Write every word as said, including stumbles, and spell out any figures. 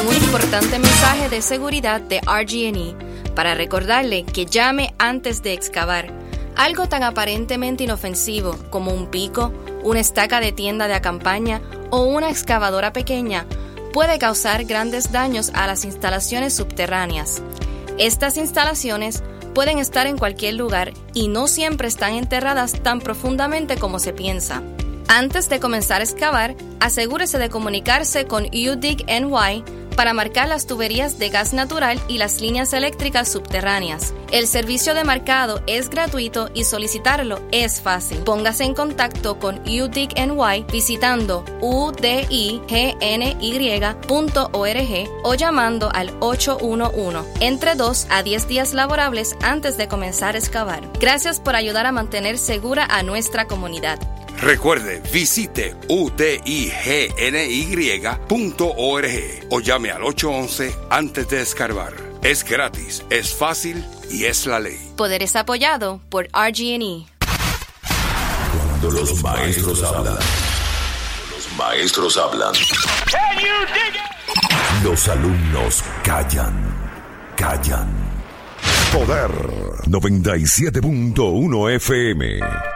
Un importante mensaje de seguridad de R G and E para recordarle que llame antes de excavar. Algo tan aparentemente inofensivo como un pico, una estaca de tienda de campaña o una excavadora pequeña puede causar grandes daños a las instalaciones subterráneas. Estas instalaciones pueden estar en cualquier lugar y no siempre están enterradas tan profundamente como se piensa. Antes de comenzar a excavar, asegúrese de comunicarse con U D I G N Y para marcar las tuberías de gas natural y las líneas eléctricas subterráneas. El servicio de marcado es gratuito y solicitarlo es fácil. Póngase en contacto con U D I G N Y visitando u d i g n y punto org o llamando al ocho uno uno entre dos a diez días laborables antes de comenzar a excavar. Gracias por ayudar a mantener segura a nuestra comunidad. Recuerde, visite u d i g n y punto org o llame al ocho once antes de escarbar. Es gratis, es fácil y es la ley. Poder es apoyado por R G and E. Cuando los maestros hablan, los maestros hablan. Los alumnos callan, callan. Poder noventa y siete punto uno F M.